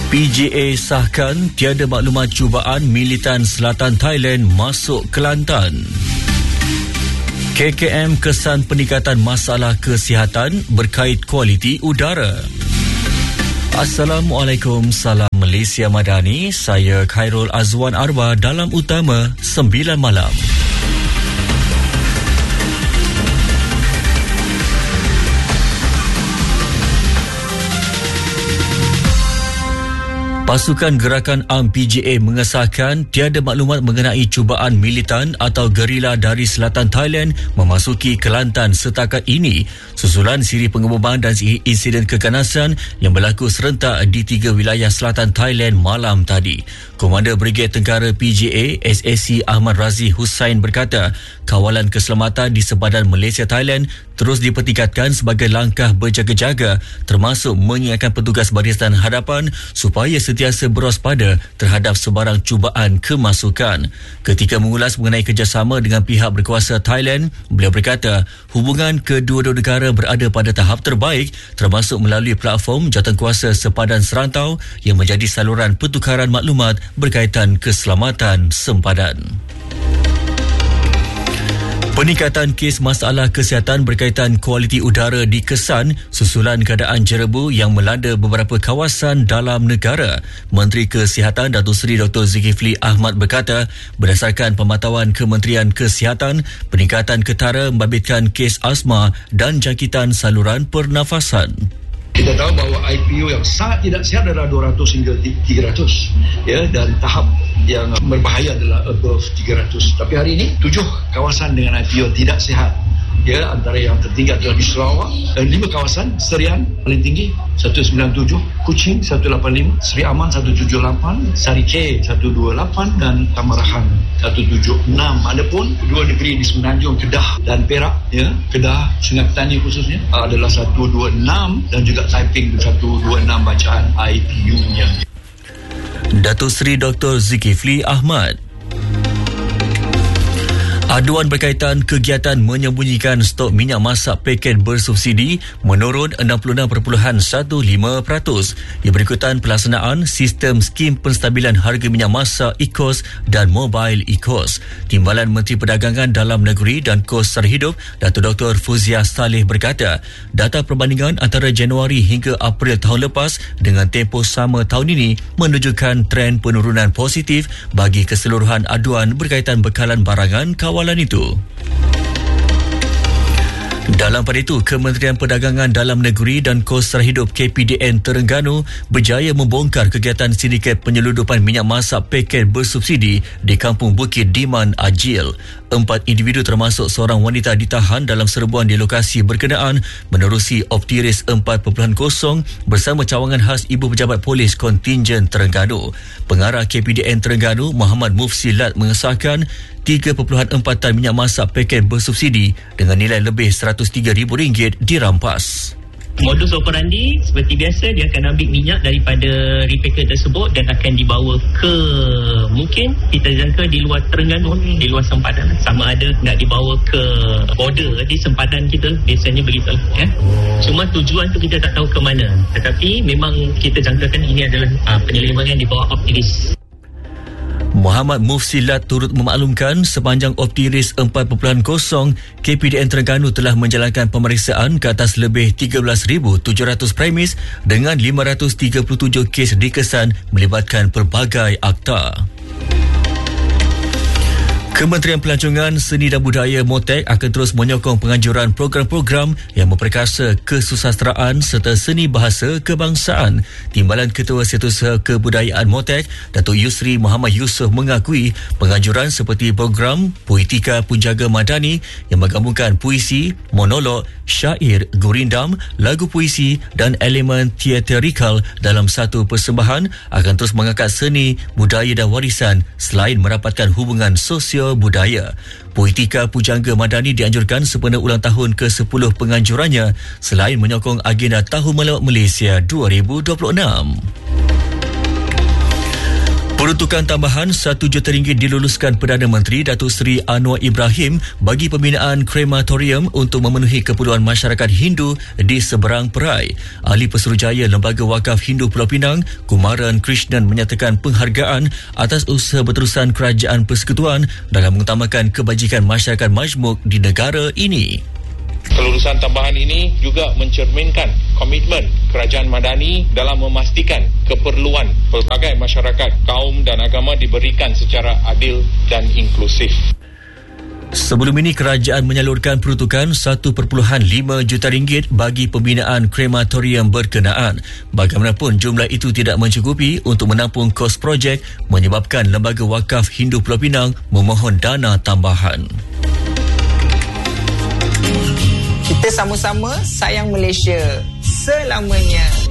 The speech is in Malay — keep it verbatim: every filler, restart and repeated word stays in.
P J A sahkan tiada maklumat cubaan militan selatan Thailand masuk Kelantan. K K M kesan peningkatan masalah kesihatan berkait kualiti udara. Assalamualaikum, salam Malaysia Madani. Saya Khairul Azwan Arba dalam Utama sembilan malam. Pasukan Gerakan Am P J A mengesahkan tiada maklumat mengenai cubaan militan atau gerila dari selatan Thailand memasuki Kelantan setakat ini, susulan siri pengeboman dan insiden keganasan yang berlaku serentak di tiga wilayah selatan Thailand malam tadi. Komander Brigade Tentera P J A S A C Ahmad Razi Hussain berkata, kawalan keselamatan di sempadan Malaysia Thailand terus dipertingkatkan sebagai langkah berjaga-jaga, termasuk mengingatkan petugas barisan hadapan supaya sentiasa berwaspada terhadap sebarang cubaan kemasukan. Ketika mengulas mengenai kerjasama dengan pihak berkuasa Thailand, beliau berkata hubungan kedua-dua negara berada pada tahap terbaik, termasuk melalui platform jawatankuasa sempadan serantau yang menjadi saluran pertukaran maklumat berkaitan keselamatan sempadan. Peningkatan kes masalah kesihatan berkaitan kualiti udara dikesan susulan keadaan jerebu yang melanda beberapa kawasan dalam negara. Menteri Kesihatan Datuk Seri Doktor Zulkifli Ahmad berkata, berdasarkan pemantauan Kementerian Kesihatan, peningkatan ketara membabitkan kes asma dan jangkitan saluran pernafasan. Kita tahu bahawa I P U yang sangat tidak sihat adalah dua ratus hingga tiga ratus, ya, dan tahap yang berbahaya adalah above tiga ratus. Tapi hari ini tujuh kawasan dengan I P U tidak sihat, ya, antara yang tertinggi adalah di Sarawak, dan lima kawasan. Serian paling tinggi seratus sembilan puluh tujuh, Kuching seratus lapan puluh lima, Seri Aman seratus tujuh puluh lapan, Sari K seratus dua puluh lapan dan Tamarahan seratus tujuh puluh enam. Adapun dua negeri di Semenanjung, Kedah dan Perak, ya, Kedah Sungai Petani khususnya adalah seratus dua puluh enam dan juga Taiping seratus dua puluh enam bacaan I P U-nya. Datuk Seri Doktor Zulkifli Ahmad. Aduan berkaitan kegiatan menyembunyikan stok minyak masak paket bersubsidi menurun enam puluh enam perpuluhan lima belas peratus. Ia berikutan pelaksanaan sistem skim penstabilan harga minyak masak E C O S dan Mobile E C O S. Timbalan Menteri Perdagangan Dalam Negeri dan Kos Sara Hidup, Datuk Doktor Fuzia Saleh berkata, data perbandingan antara Januari hingga April tahun lepas dengan tempoh sama tahun ini menunjukkan tren penurunan positif bagi keseluruhan aduan berkaitan bekalan barangan kawalan itu. Dalam pada itu, Kementerian Perdagangan Dalam Negeri dan Kos Sara Hidup K P D N Terengganu berjaya membongkar kegiatan sindiket penyeludupan minyak masak paket bersubsidi di Kampung Bukit Diman Ajil. Empat individu termasuk seorang wanita ditahan dalam serbuan di lokasi berkenaan menerusi Optiris empat titik kosong bersama cawangan khas Ibu Pejabat Polis Kontingen Terengganu. Pengarah K P D N Terengganu Muhammad Mufsi Lat mengesahkan tiga perpuluhan empat tan minyak masak paket bersubsidi dengan nilai lebih seratus tiga ribu ringgit dirampas. Modus operandi seperti biasa, dia akan ambil minyak daripada repacker tersebut dan akan dibawa ke, mungkin kita jangka di luar Terengganu, di luar sempadan, sama ada nak dibawa ke border di sempadan kita, biasanya begitu, ya. Cuma tujuan tu kita tak tahu ke mana, tetapi memang kita jangkakan ini adalah uh, penyelewengan di bawah Optiris. Muhammad Mufsi Lat turut memaklumkan sepanjang Optiris empat titik kosong, K P D N Terengganu telah menjalankan pemeriksaan ke atas lebih tiga belas ribu tujuh ratus premis dengan lima ratus tiga puluh tujuh kes dikesan melibatkan pelbagai akta. Kementerian Pelancongan, Seni dan Budaya MOTEK akan terus menyokong penganjuran program-program yang memperkasa kesusasteraan serta seni bahasa kebangsaan. Timbalan Ketua Setiausaha Kebudayaan MOTEK, Datuk Yusri Muhammad Yusof mengakui penganjuran seperti program Poetika Punjaga Madani yang menggabungkan puisi, monolog, syair, gurindam, lagu puisi dan elemen teatrikal dalam satu persembahan akan terus mengangkat seni, budaya dan warisan selain merapatkan hubungan sosial budaya. Poetika Pujangga Madani dianjurkan sempena ulang tahun ke sepuluh penganjurannya selain menyokong agenda Tahun Melawat Malaysia dua ribu dua puluh enam. Peruntukan tambahan satu juta ringgit diluluskan Perdana Menteri Datuk Seri Anwar Ibrahim bagi pembinaan krematorium untuk memenuhi keperluan masyarakat Hindu di seberang perai. Ahli Pesuruhjaya Lembaga Wakaf Hindu Pulau Pinang, Kumaran Krishnan menyatakan penghargaan atas usaha berterusan Kerajaan Persekutuan dalam mengutamakan kebajikan masyarakat majmuk di negara ini. Kelulusan tambahan ini juga mencerminkan komitmen Kerajaan Madani dalam memastikan keperluan pelbagai masyarakat, kaum dan agama diberikan secara adil dan inklusif. Sebelum ini, kerajaan menyalurkan peruntukan satu perpuluhan lima juta ringgit bagi pembinaan krematorium berkenaan. Bagaimanapun, jumlah itu tidak mencukupi untuk menampung kos projek menyebabkan Lembaga Wakaf Hindu Pulau Pinang memohon dana tambahan. Kita sama-sama sayang Malaysia selamanya.